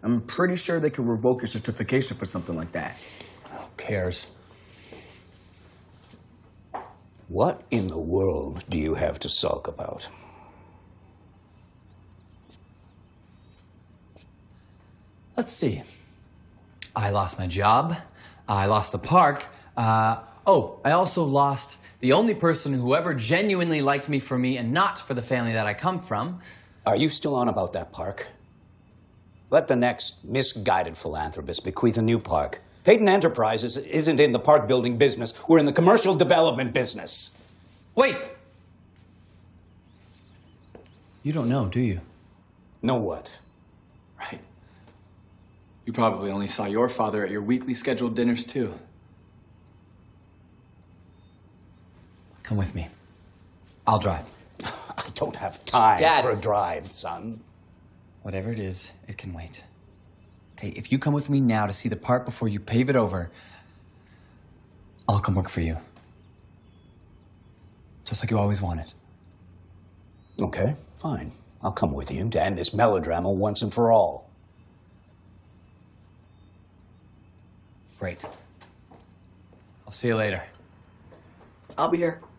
I'm pretty sure they could revoke your certification for something like that. Who cares? What in the world do you have to sulk about? Let's see. I lost my job. I lost the park. I also lost the only person who ever genuinely liked me for me and not for the family that I come from. Are you still on about that park? Let the next misguided philanthropist bequeath a new park. Peyton Enterprises isn't in the park building business. We're in the commercial development business. Wait! You don't know, do you? Know what? Right. You probably only saw your father at your weekly scheduled dinners, too. Come with me. I'll drive. I don't have time Dad. for a drive, son. Whatever it is, it can wait. Okay, if you come with me now to see the park before you pave it over, I'll come work for you. Just like you always wanted. Okay, fine. I'll come with you to end this melodrama once and for all. Great. I'll see you later. I'll be here.